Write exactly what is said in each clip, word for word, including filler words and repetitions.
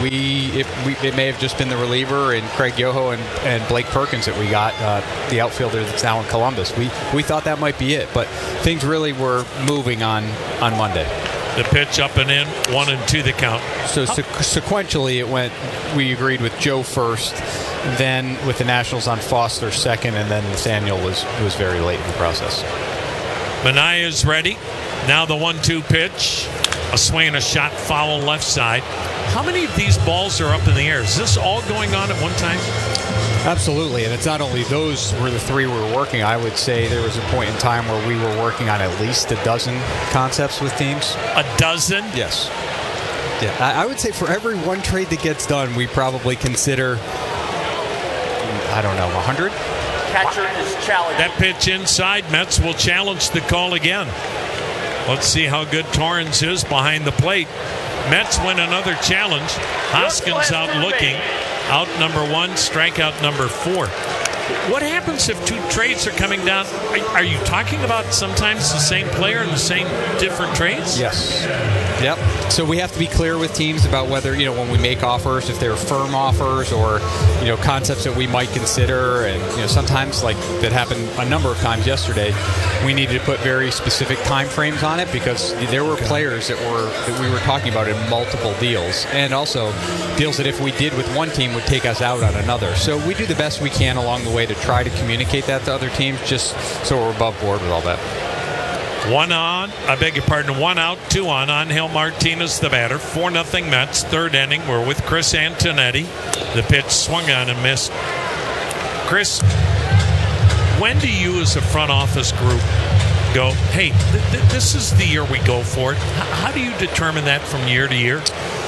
we it, we it may have just been the reliever and Craig Yoho and, and Blake Perkins that we got, uh, the outfielder that's now in Columbus. We we thought that might be it, but things really were moving on on Monday. The pitch up and in, one and two the count. So se- sequentially it went, we agreed with Joe first, then with the Nationals on Foster second, and then Nathaniel was, was very late in the process. Manaea is ready. Now the one two pitch. A swing and a shot foul left side. How many of these balls are up in the air? Is this all going on at one time? Absolutely, and it's not only those were the three we were working. I would say there was a point in time where we were working on at least a dozen concepts with teams. A dozen? Yes. Yeah, I, I would say for every one trade that gets done, we probably consider, I don't know, a hundred? Catcher is challenged. That pitch inside, Mets will challenge the call again. Let's see how good Torrens is behind the plate. Mets win another challenge. Hoskins out looking. Out number one, strikeout number four. What happens if two trades are coming down? Are, are you talking about sometimes the same player in the same different trades? Yes. Yep. So we have to be clear with teams about whether, you know, when we make offers, if they're firm offers or, you know, concepts that we might consider. And, you know, sometimes, like that happened a number of times yesterday, we needed to put very specific time frames on it because there were players that were that we were talking about in multiple deals, and also deals that if we did with one team would take us out on another. So we do the best we can along the way to try to communicate that to other teams, just so we're above board with all that. One on, I beg your pardon, one out, two on. Angel Martinez, the batter. four nothing Mets, third inning. We're with Chris Antonetti. The pitch swung on and missed. Chris, when do you as a front office group go, hey, th- th- this is the year we go for it? H- how do you determine that from year to year?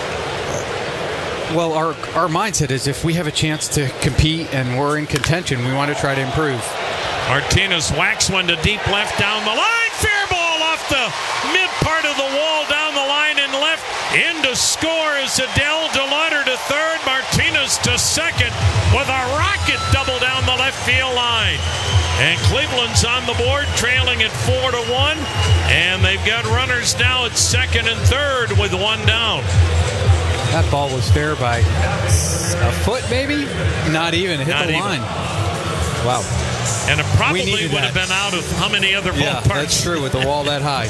Well, our our mindset is if we have a chance to compete and we're in contention, we want to try to improve. Martinez whacks one to deep left down the line. Fair ball off the mid part of the wall down the line and left. In to score is Adele DeLauder to third. Martinez to second with a rocket double down the left field line. And Cleveland's on the board, trailing at four to one. And they've got runners now at second and third with one down. That ball was fair by a foot, maybe? Not even. It hit Not the even. line. Wow. And it probably We would needed have that. been out of how many other Yeah, ballparks? that's true with the wall that high.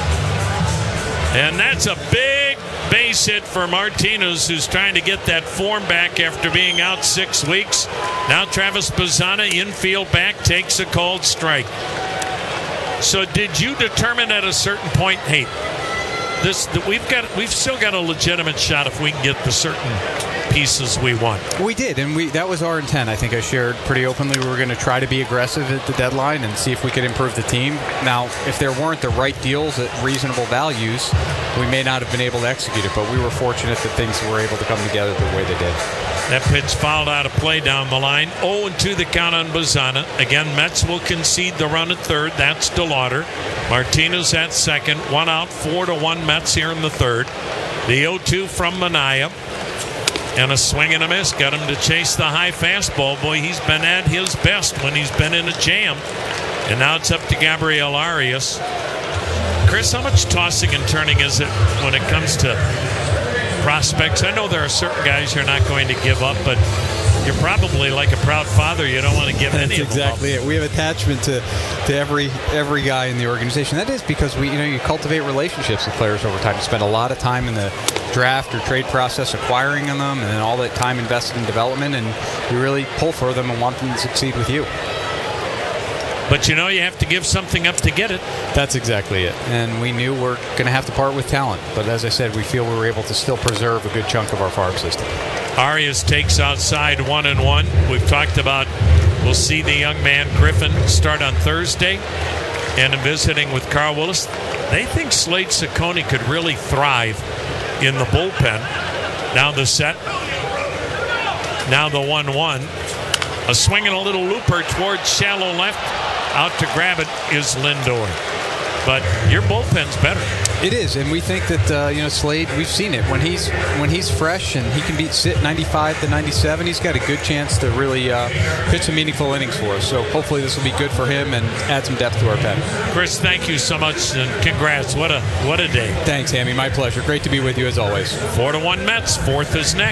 And that's a big base hit for Martinez, who's trying to get that form back after being out six weeks. Now Travis Bazzana, infield back, takes a called strike. So did you determine at a certain point, hey, this that we've got we've still got a legitimate shot if we can get the certain pieces we want? We did, and we that was our intent. I think I shared pretty openly we were going to try to be aggressive at the deadline and see if we could improve the team. Now, if there weren't the right deals at reasonable values, we may not have been able to execute it, but we were fortunate that things were able to come together the way they did. That pitch fouled out of play down the line. oh and two the count on Bazzana. Again, Mets will concede the run at third. That's DeLauder. Martinez at second. One out, four to one Mets here in the third. The oh two from Manaea. And a swing and a miss. Got him to chase the high fastball. Boy, he's been at his best when he's been in a jam. And now it's up to Gabriel Arias. Chris, how much tossing and turning is it when it comes to prospects? I know there are certain guys you're not going to give up, but you're probably like a proud father. You don't want to give any That's of them exactly up. it. We have attachment to, to every every guy in the organization. That is because we, you know, you cultivate relationships with players over time. You spend a lot of time in the draft or trade process acquiring them, and then all that time invested in development, and you really pull for them and want them to succeed with you. But you know you have to give something up to get it. That's exactly it. And we knew we're going to have to part with talent. But as I said, we feel we were able to still preserve a good chunk of our farm system. Arias takes outside one and one. We've talked about we'll see the young man Griffin start on Thursday. And in visiting with Carl Willis, they think Slade Ciccone could really thrive in the bullpen. Now the set. Now the one one. A swing and a little looper towards shallow left. Out to grab it is Lindor. But your bullpen's better. It is, and we think that uh, you know Slade. We've seen it when he's when he's fresh and he can beat sit ninety-five to ninety-seven. He's got a good chance to really uh, pitch some meaningful innings for us. So hopefully this will be good for him and add some depth to our pen. Chris, thank you so much and congrats. What a what a day. Thanks, Hammy. My pleasure. Great to be with you as always. Four to one Mets. Fourth is next.